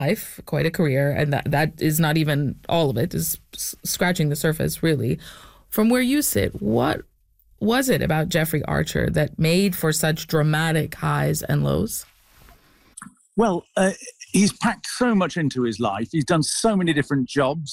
life, quite a career, and that is not even all of it, is scratching the surface, really. From where you sit, what was it about Jeffrey Archer that made for such dramatic highs and lows? Well, he's packed so much into his life. He's done so many different jobs.